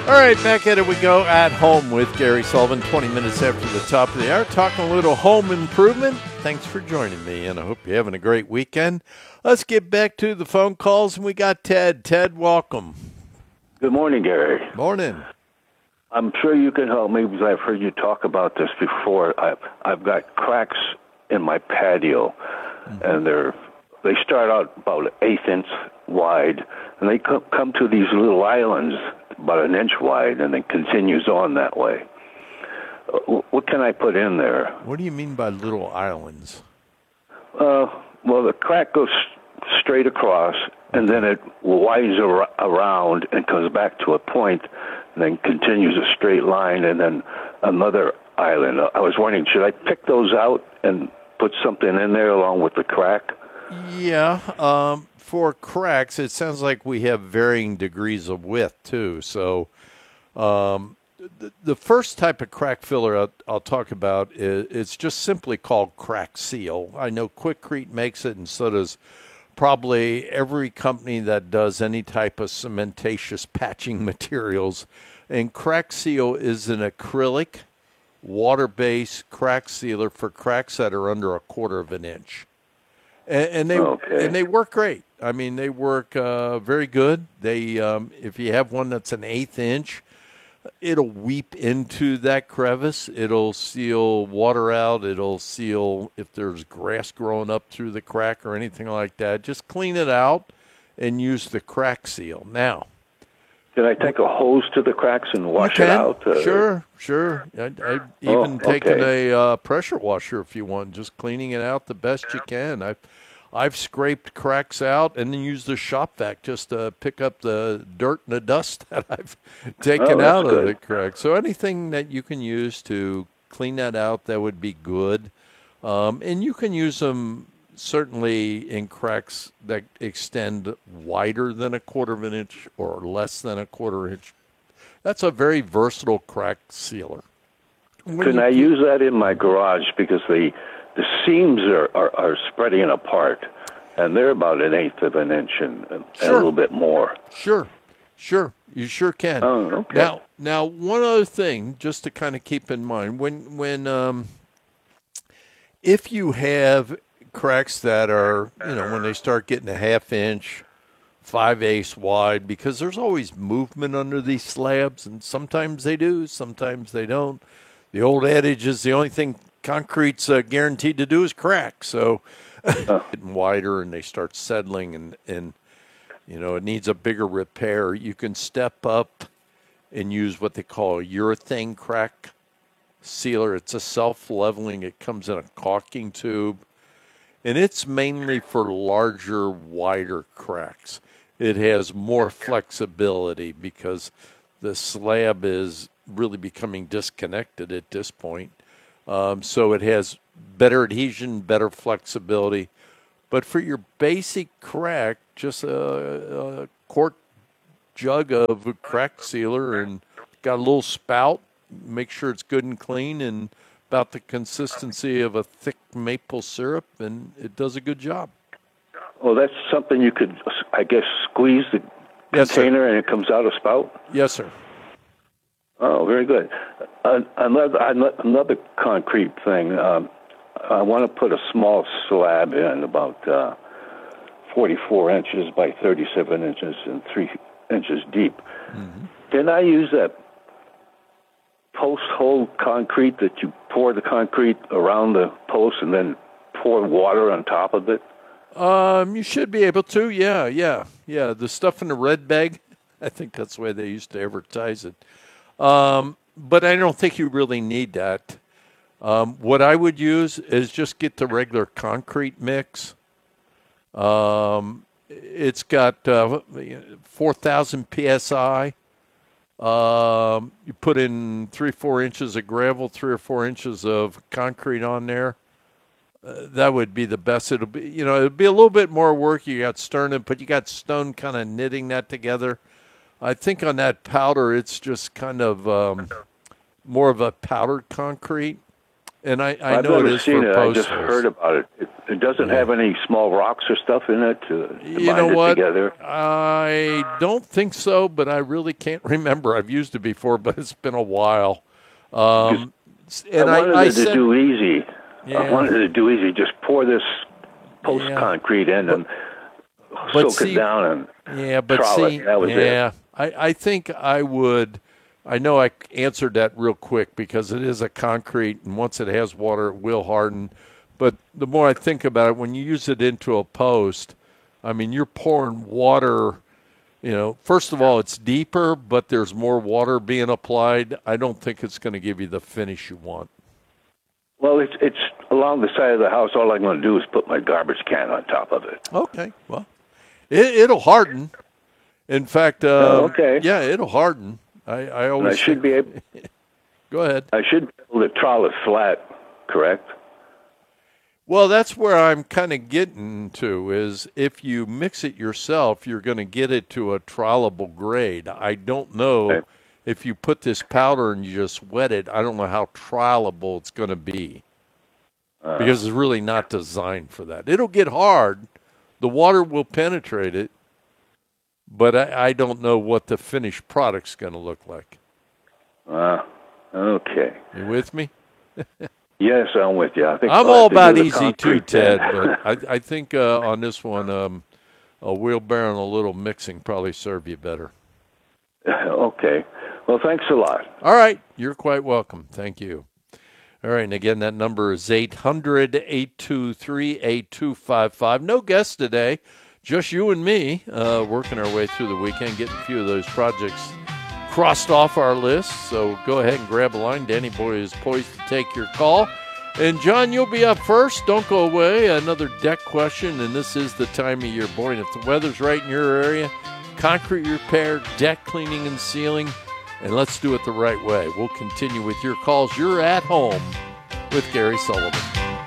All right, back at it we go at home with Gary Sullivan, 20 minutes after the top of the hour, talking a little home improvement. Thanks for joining me, and I hope you're having a great weekend. Let's get back to the phone calls, and we got Ted. Ted, welcome. Good morning, Gary. Morning. I'm sure you can help me because I've heard you talk about this before. I've got cracks in my patio, and they start out about an eighth inch wide, and they come to these little islands about an inch wide, and then continues on that way. What can I put in there? What do you mean by little islands? Well, the crack goes straight across, and then it winds around and comes back to a point, and then continues a straight line, and then another island. I was wondering, should I pick those out and put something in there along with the crack? Yeah, for cracks, it sounds like we have varying degrees of width, too. So the first type of crack filler I'll talk about it's just simply called Crack Seal. I know Quikrete makes it, and so does probably every company that does any type of cementatious patching materials. And Crack Seal is an acrylic, water-based crack sealer for cracks that are under a quarter of an inch. And they work great. I mean, they work very good. They if you have one that's an eighth inch, it'll weep into that crevice. It'll seal water out. It'll seal if there's grass growing up through the crack or anything like that. Just clean it out and use the Crack Seal. Now, can I take a hose to the cracks and wash it out? Sure. I've even taken a pressure washer if you want, just cleaning it out the best you can. I've scraped cracks out and then used the shop vac just to pick up the dirt and the dust that I've taken out of the crack. So anything that you can use to clean that out, that would be good. And you can use them certainly in cracks that extend wider than a quarter of an inch or less than a quarter inch. That's a very versatile crack sealer. Can I use that in my garage? Because the seams are spreading apart, and they're about an eighth of an inch and a little bit more. Sure. You sure can. Oh, okay. Now, one other thing, just to kind of keep in mind, when if you have cracks that are, when they start getting a half inch, 5/8 wide, because there's always movement under these slabs, and sometimes they do, sometimes they don't. The old adage is the only thing concrete's guaranteed to do is crack. So getting wider and they start settling and it needs a bigger repair. You can step up and use what they call a urethane crack sealer. It's a self-leveling. It comes in a caulking tube, and it's mainly for larger, wider cracks. It has more flexibility because the slab is really becoming disconnected at this point. So it has better adhesion, better flexibility. But for your basic crack, just a quart jug of a crack sealer and got a little spout. Make sure it's good and clean and about the consistency of a thick maple syrup, and it does a good job. Well, that's something you could, I guess, squeeze the container and it comes out a spout? Yes, sir. Oh, very good. Another concrete thing. I want to put a small slab in, about 44 inches by 37 inches and 3 inches deep. Mm-hmm. Can I use that post-hole concrete that you pour the concrete around the post and then pour water on top of it? You should be able to, yeah. The stuff in the red bag, I think that's the way they used to advertise it. But I don't think you really need that. What I would use is just get the regular concrete mix. It's got 4,000 PSI. You put in 3-4 inches of gravel, 3 or 4 inches of concrete on there. That would be the best. It'll be, it'll be a little bit more work. You got Stern, but you got Stone kind of knitting that together. I think on that powder, it's just kind of more of a powdered concrete. And I know it is for post. I just heard about it. It doesn't have any small rocks or stuff in it to You bind know it what? together? I don't think so, but I really can't remember. I've used it before, but it's been a while. And I wanted I it said, to do easy. Yeah. I wanted it to do easy. Just pour this post concrete in and soak it down and trowel it. That was it. I think I would. I know I answered that real quick because it is a concrete, and once it has water, it will harden. But the more I think about it, when you use it into a post, I mean, you're pouring water. First of all, it's deeper, but there's more water being applied. I don't think it's going to give you the finish you want. Well, it's along the side of the house. All I'm going to do is put my garbage can on top of it. Okay, well, it'll harden. In fact, okay. Yeah, it'll harden. I always. And I should be able. Go ahead. I should be able to trowel it flat, correct? Well, that's where I'm kind of getting to is if you mix it yourself, you're going to get it to a trowelable grade. I don't know if you put this powder and you just wet it, I don't know how trowelable it's going to be because it's really not designed for that. It'll get hard. The water will penetrate it, but I don't know what the finished product's going to look like. Okay. You with me? Yes, I'm with you. I think I'm all about easy too, Ted, but I think on this one, a wheelbarrow and a little mixing probably serve you better. Okay. Well, thanks a lot. All right. You're quite welcome. Thank you. All right. And again, that number is 800-823-8255. No guests today, just you and me working our way through the weekend, getting a few of those projects crossed off our list. So go ahead and grab a line. Danny Boy is poised to take your call. And, John, you'll be up first. Don't go away. Another deck question, and this is the time of year. Boy, and if the weather's right in your area, concrete repair, deck cleaning and sealing, and let's do it the right way. We'll continue with your calls. You're at home with Gary Sullivan.